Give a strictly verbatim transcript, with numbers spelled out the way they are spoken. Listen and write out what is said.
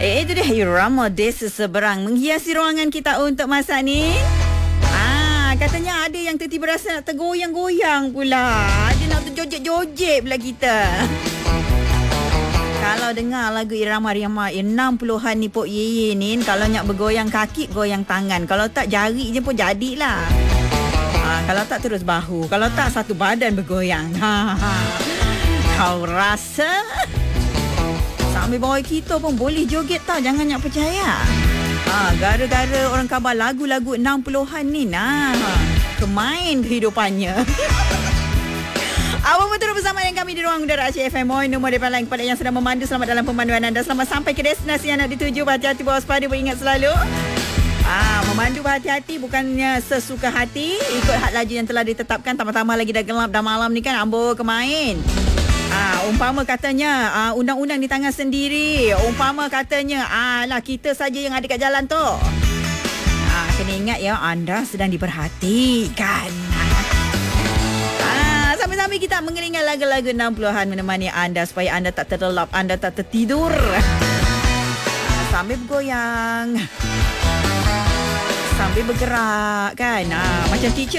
Eh, itu dia irama desa seberang menghiasi ruangan kita untuk masa ni. Ah, katanya ada yang tiba-tiba rasa nak tergoyang-goyang pula. Dia nak terjojek-jojek pula kita. Kalau dengar lagu irama-irama enam puluhan ni Pok Yeye ni, kalau nak bergoyang kaki, goyang tangan. Kalau tak jari je pun jadilah. Ha, kalau tak terus bahu. Kalau tak satu badan bergoyang. Ha, ha. Kau rasa sambil boy kita pun boleh joget tau. Jangan nak percaya. Ha, gara-gara orang khabar lagu-lagu enam puluhan ni nah. Kemain kehidupannya. Awak betul bersama dengan kami di Ruang Udara Aceh F M. Mohon nombor depan lain kepada yang sedang memandu. Selamat dalam pemanduan anda. Selamat sampai ke destinasi yang nak dituju. Berhati-hati, berwaspada, beringat selalu. Ah, memandu berhati-hati, bukannya sesuka hati. Ikut had laju yang telah ditetapkan. Tambah-tambah lagi dah gelap dah malam ni kan. Amboi kemain. Ah, umpama katanya ah, undang-undang di tangan sendiri. Umpama katanya ah, lah kita saja yang ada kat jalan tu. Ah, kena ingat ya, anda sedang diperhatikan. Sambil-sambil kita mengiringi lagu-lagu enam puluhan menemani anda supaya anda tak terlelap, anda tak tertidur. Sambil bergoyang, sambil bergerak kan. Ha, macam teacher